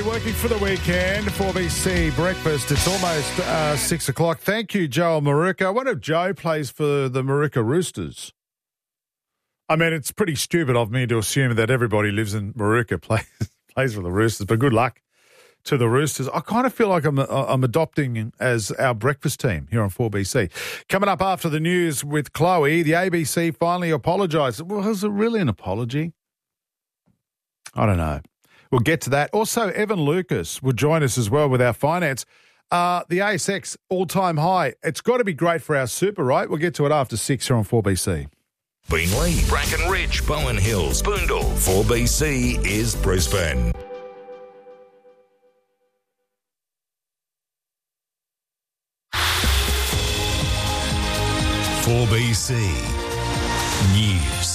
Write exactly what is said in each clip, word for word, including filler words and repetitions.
Working for the weekend, four B C breakfast. It's almost uh, six o'clock. Thank you, Joel Maruka. I wonder if Joe plays for the Maruka Roosters. I mean, it's pretty stupid of me to assume that everybody lives in Maruka plays plays for the Roosters, but good luck to the Roosters. I kind of feel like I'm I'm adopting as our breakfast team here on four B C. Coming up after the news with Chloe, the A B C finally apologised. Well, was it really an apology? I don't know. We'll get to that. Also, Evan Lucas will join us as well with our finance. Uh, the A S X all-time high. It's got to be great for our super, right? We'll get to it after six here on four B C. Beenleigh, Brackenridge, Bowen Hills, Boondall. four B C is Brisbane. four B C News.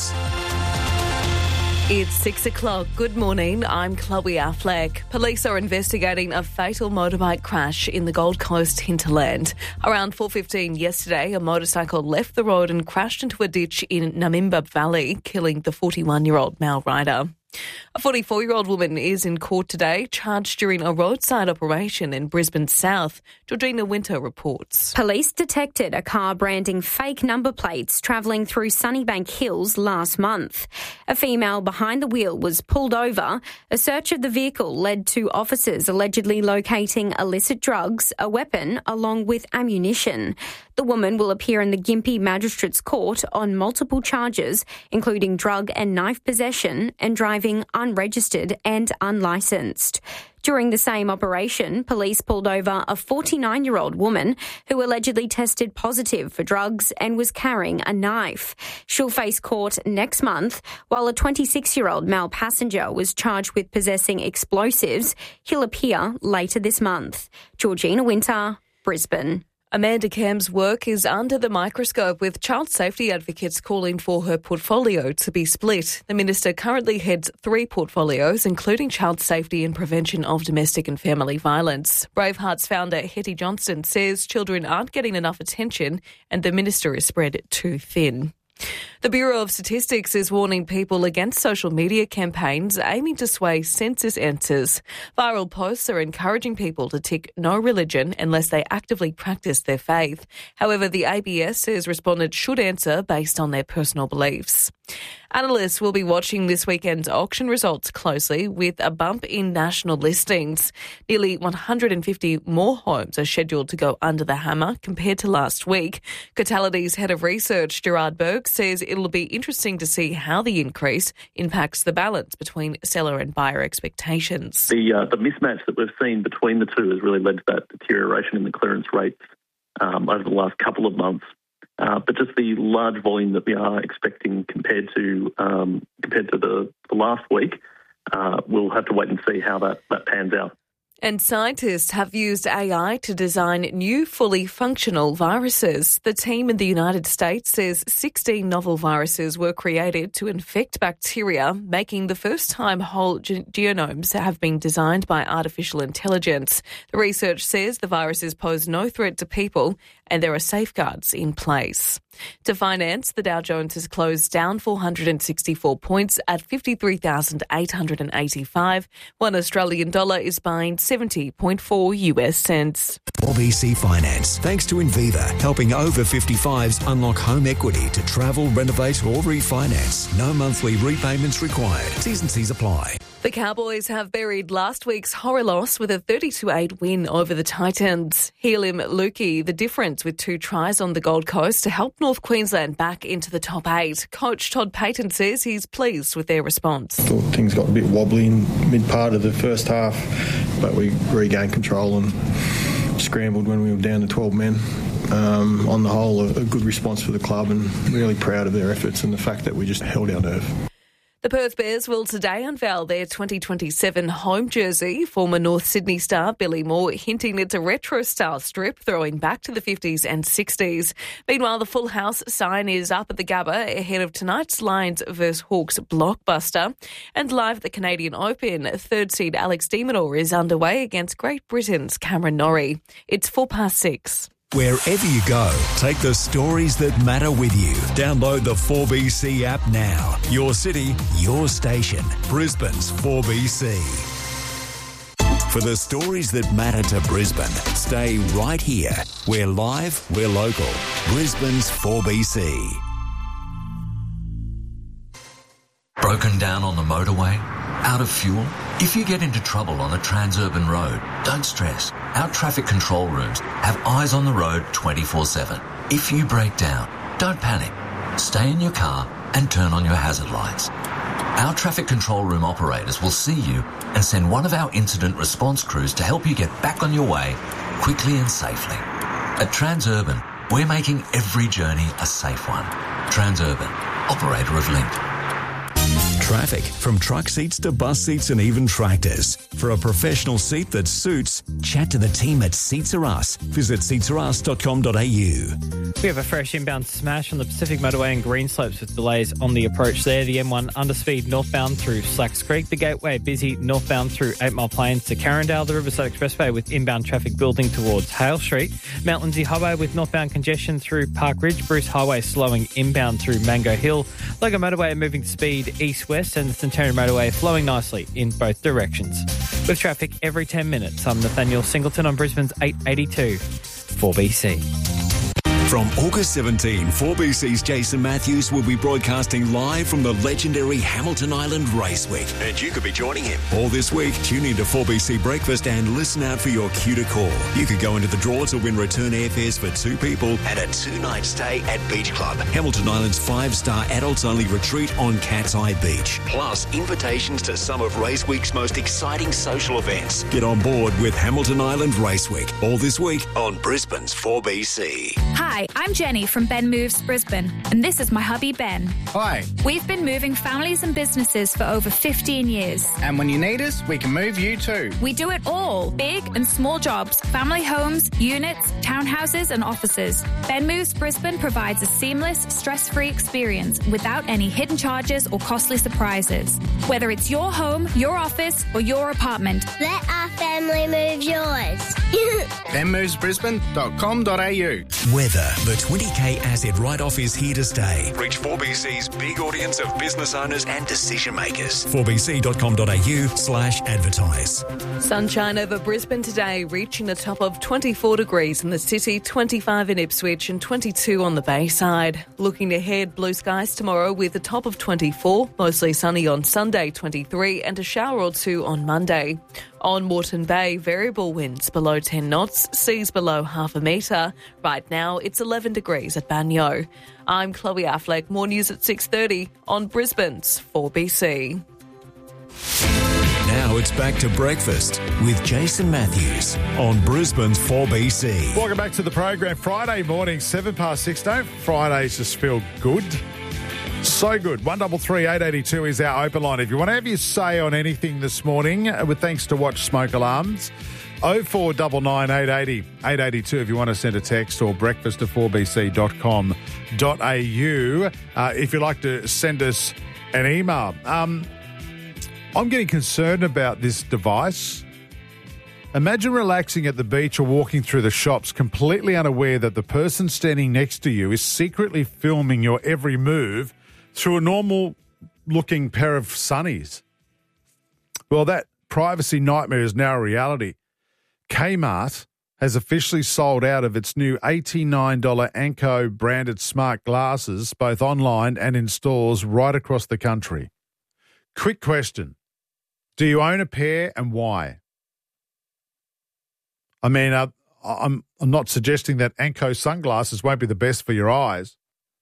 It's six o'clock. Good morning. I'm Chloe Affleck. Police are investigating a fatal motorbike crash in the Gold Coast hinterland. Around four fifteen yesterday, a motorcycle left the road and crashed into a ditch in Namimba Valley, killing the forty-one-year-old male rider. A forty-four-year-old woman is in court today, charged during a roadside operation in Brisbane South. Georgina Winter reports. Police detected a car branding fake number plates travelling through Sunnybank Hills last month. A female behind the wheel was pulled over. A search of the vehicle led to officers allegedly locating illicit drugs, a weapon, along with ammunition. The woman will appear in the Gympie Magistrates Court on multiple charges, including drug and knife possession and driving unregistered and unlicensed. During the same operation, police pulled over a forty-nine-year-old woman who allegedly tested positive for drugs and was carrying a knife. She'll face court next month, while a twenty-six-year-old male passenger was charged with possessing explosives. He'll appear later this month. Georgina Winter, Brisbane. Amanda Camp's work is under the microscope, with child safety advocates calling for her portfolio to be split. The minister currently heads three portfolios, including child safety and prevention of domestic and family violence. Bravehearts founder Hetty Johnston says children aren't getting enough attention and the minister is spread too thin. The Bureau of Statistics is warning people against social media campaigns aiming to sway census answers. Viral posts are encouraging people to tick no religion unless they actively practice their faith. However, the A B S says respondents should answer based on their personal beliefs. Analysts will be watching this weekend's auction results closely, with a bump in national listings. Nearly one hundred fifty more homes are scheduled to go under the hammer compared to last week. Catality's head of research, Gerard Berg, says it'll be interesting to see how the increase impacts the balance between seller and buyer expectations. The, uh, the mismatch that we've seen between the two has really led to that deterioration in the clearance rates um, over the last couple of months. Uh, but just the large volume that we are expecting compared to um, compared to the, the last week, uh, we'll have to wait and see how that, that pans out. And scientists have used A I to design new fully functional viruses. The team in the United States says sixteen novel viruses were created to infect bacteria, making the first time whole ge- genomes have been designed by artificial intelligence. The research says the viruses pose no threat to people and there are safeguards in place. To finance, the Dow Jones has closed down four hundred sixty-four points at fifty-three thousand eight hundred eighty-five. One Australian dollar is buying seventy point four U S cents. four B C Finance. Thanks to Inviva, helping over fifty-fives unlock home equity to travel, renovate or refinance. No monthly repayments required. T's and C's apply. The Cowboys have buried last week's horror loss with a thirty-two eight win over the Titans. Helim Lukey, the difference with two tries on the Gold Coast to help North Queensland back into the top eight. Coach Todd Payton says he's pleased with their response. I thought things got a bit wobbly in mid part of the first half, but we regained control and scrambled when we were down to twelve men. Um, on the whole, a, a good response for the club, and really proud of their efforts and the fact that we just held our nerve. The Perth Bears will today unveil their twenty twenty-seven home jersey. Former North Sydney star Billy Moore hinting it's a retro-style strip throwing back to the fifties and sixties. Meanwhile, the Full House sign is up at the Gabba ahead of tonight's Lions versus Hawks blockbuster. And live at the Canadian Open, third seed Alex de Minaur is underway against Great Britain's Cameron Norrie. It's four past six. Wherever you go, take the stories that matter with you. Download the four B C app now. Your city, your station. Brisbane's four B C. For the stories that matter to Brisbane, stay right here. We're live, we're local. Brisbane's four B C. Broken down on the motorway? Out of fuel? If you get into trouble on a Transurban road, don't stress. Our traffic control rooms have eyes on the road twenty-four seven. If you break down, don't panic. Stay in your car and turn on your hazard lights. Our traffic control room operators will see you and send one of our incident response crews to help you get back on your way quickly and safely. At Transurban, we're making every journey a safe one. Transurban, operator of Link. Traffic, from truck seats to bus seats and even tractors. For a professional seat that suits, chat to the team at Seats Are Us. Visit seats are us dot com dot a u. We have a fresh inbound smash on the Pacific Motorway and Greenslopes with delays on the approach there. The M one underspeed northbound through Slacks Creek. The Gateway busy northbound through Eight Mile Plains to Carindale. The Riverside Expressway with inbound traffic building towards Hale Street. Mount Lindsay Highway with northbound congestion through Park Ridge. Bruce Highway slowing inbound through Mango Hill. Logan Motorway moving speed east-west and the Centennial Motorway flowing nicely in both directions. With traffic every ten minutes, I'm Nathaniel Singleton on Brisbane's eight eighty-two four B C. From August seventeenth, four B C's Jason Matthews will be broadcasting live from the legendary Hamilton Island Race Week. And you could be joining him. All this week, tune in to four B C Breakfast and listen out for your cue to call. You could go into the draw to win return airfares for two people and a two-night stay at Beach Club, Hamilton Island's five-star adults-only retreat on Cat's Eye Beach. Plus, invitations to some of Race Week's most exciting social events. Get on board with Hamilton Island Race Week. All this week on Brisbane's four B C. Hi, I'm Jenny from Ben Moves Brisbane, and this is my hubby Ben. Hi. We've been moving families and businesses for over fifteen years. And when you need us, we can move you too. We do it all. Big and small jobs, family homes, units, townhouses and offices. Ben Moves Brisbane provides a seamless, stress-free experience without any hidden charges or costly surprises. Whether it's your home, your office or your apartment. Let our family move yours. ben moves brisbane dot com dot a u. Weather. The twenty K asset write-off is here to stay. Reach four B C's big audience of business owners and decision makers. four b c dot com dot a u slash advertise. Sunshine over Brisbane today, reaching a top of twenty-four degrees in the city, twenty-five in Ipswich and twenty-two on the Bayside. Looking ahead, blue skies tomorrow with a top of twenty-four, mostly sunny on Sunday, twenty-three, and a shower or two on Monday. On Moreton Bay, variable winds below ten knots, seas below half a metre. Right now, it's eleven degrees at Banyo. I'm Chloe Affleck. More news at six thirty on Brisbane's four B C. Now it's back to breakfast with Jason Matthews on Brisbane's four B C. Welcome back to the program. Friday morning, seven past six. Don't Fridays just feel good? So good. one double three eight eight two is our open line. If you want to have your say on anything this morning, uh, with thanks to Watch Smoke Alarms, oh four nine nine eight eight oh eight eight two if you want to send a text, or breakfast at four b c dot com dot a u uh, if you'd like to send us an email. Um, I'm getting concerned about this device. Imagine relaxing at the beach or walking through the shops completely unaware that the person standing next to you is secretly filming your every move through a normal-looking pair of sunnies. Well, that privacy nightmare is now a reality. Kmart has officially sold out of its new eighty-nine dollars Anko branded smart glasses, both online and in stores right across the country. Quick question. Do you own a pair, and why? I mean, uh, I'm, I'm not suggesting that Anko sunglasses won't be the best for your eyes.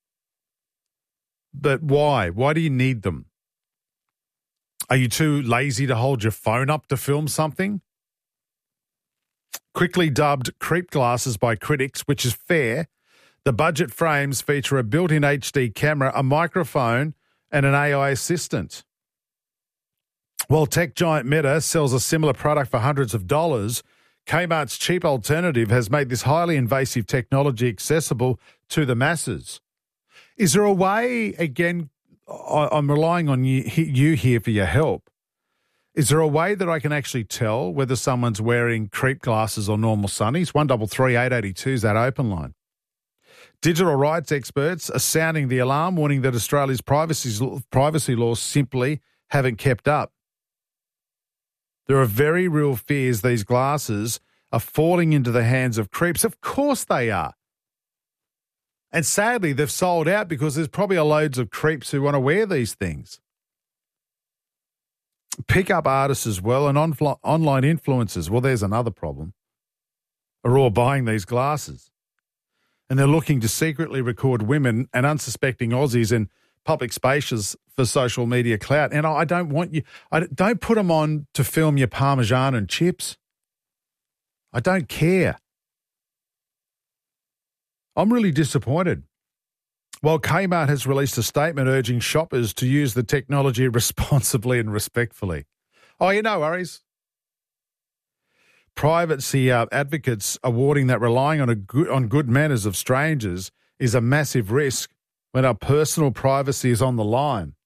But why? Why do you need them? Are you too lazy to hold your phone up to film something? Quickly dubbed creep glasses by critics, which is fair, the budget frames feature a built-in H D camera, a microphone, and an A I assistant. While tech giant Meta sells a similar product for hundreds of dollars, Kmart's cheap alternative has made this highly invasive technology accessible to the masses. Is there a way, again, I'm relying on you, you here for your help, is there a way that I can actually tell whether someone's wearing creep glasses or normal sunnies? one double three eight eight two is that open line. Digital rights experts are sounding the alarm, warning that Australia's privacy, privacy laws simply haven't kept up. There are very real fears these glasses are falling into the hands of creeps. Of course they are. And sadly, they've sold out because there's probably loads of creeps who want to wear these things. Pickup artists as well and on- online influencers, well, there's another problem, are all buying these glasses. And they're looking to secretly record women and unsuspecting Aussies in public spaces for social media clout. And I don't want you, I don't put them on to film your Parmesan and chips. I don't care. I'm really disappointed. While Kmart has released a statement urging shoppers to use the technology responsibly and respectfully. Oh, you no worries. Privacy uh, advocates are warning that relying on a good, on good manners of strangers is a massive risk when our personal privacy is on the line.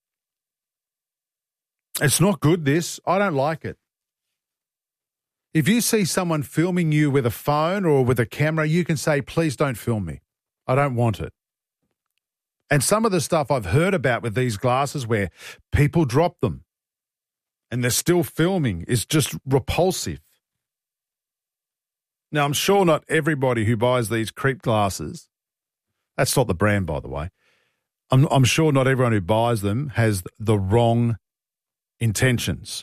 It's not good, this. I don't like it. If you see someone filming you with a phone or with a camera, you can say, please don't film me. I don't want it. And some of the stuff I've heard about with these glasses where people drop them and they're still filming is just repulsive. Now, I'm sure not everybody who buys these creep glasses, that's not the brand, by the way, I'm, I'm sure not everyone who buys them has the wrong intentions.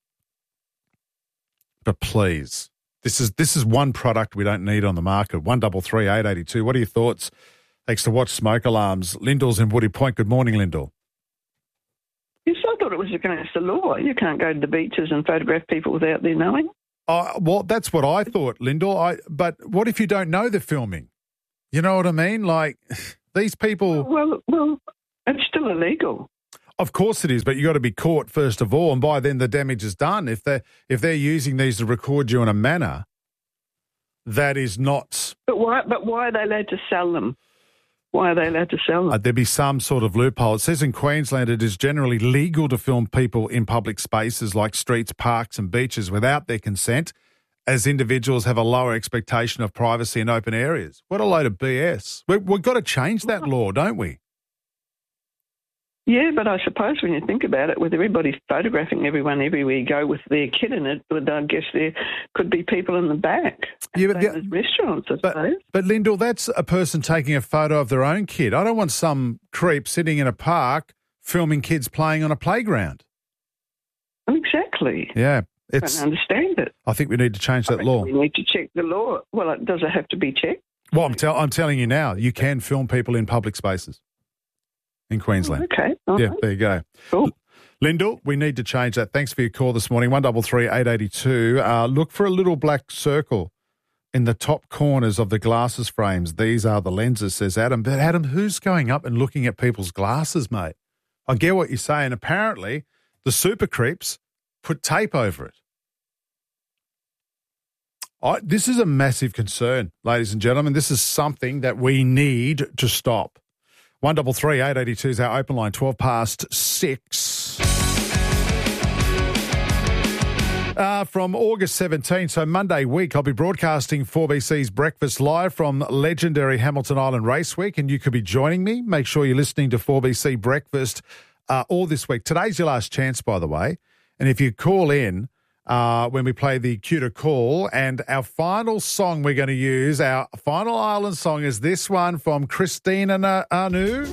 But please, this is this is one product we don't need on the market. One double three eight eighty two. What are your thoughts? Thanks to Watch Smoke Alarms. Lyndall's in Woody Point. Good morning, Lyndall. Yes, I thought it was against the law. You can't go to the beaches and photograph people without their knowing. Uh, well, that's what I thought, Lyndall. I, but what if you don't know they're filming? You know what I mean? Like, these people... Well, well, it's still illegal. Of course it is, but you got to be caught first of all, and by then the damage is done. If they're, if they're using these to record you in a manner that is not... But why, but why are they allowed to sell them? Why are they allowed to sell them? Uh, there'd be some sort of loophole. It says in Queensland it is generally legal to film people in public spaces like streets, parks and beaches without their consent, as individuals have a lower expectation of privacy in open areas. What a load of B S. We, we've got to change that law, don't we? Yeah, but I suppose when you think about it, with everybody photographing everyone everywhere you go with their kid in it, but I guess there could be people in the back. Yeah, but the, restaurants, I but, suppose. But, Lyndall, that's a person taking a photo of their own kid. I don't want some creep sitting in a park filming kids playing on a playground. Exactly. Yeah. It's, I don't understand it. I think we need to change that I law. We need to check the law. Well, it, does it have to be checked? Well, I'm, tell, I'm telling you now, you can film people in public spaces in Queensland. Oh, okay. All yeah, right. there you go. Cool. Lyndall, we need to change that. Thanks for your call this morning. one double three eight eighty two. Uh, look for a little black circle in the top corners of the glasses frames. These are the lenses, says Adam. But Adam, who's going up and looking at people's glasses, mate? I get what you're saying. Apparently, the super creeps put tape over it. I, this is a massive concern, ladies and gentlemen. This is something that we need to stop. one double three eight eighty two is our open line, twelve past six. Uh, from August seventeenth, so Monday week, I'll be broadcasting four B C's Breakfast live from legendary Hamilton Island Race Week, and you could be joining me. Make sure you're listening to four B C Breakfast uh, all this week. Today's your last chance, by the way, and if you call in uh, when we play the Cue to Call, and our final song we're going to use, our final island song is this one from Christina Anu.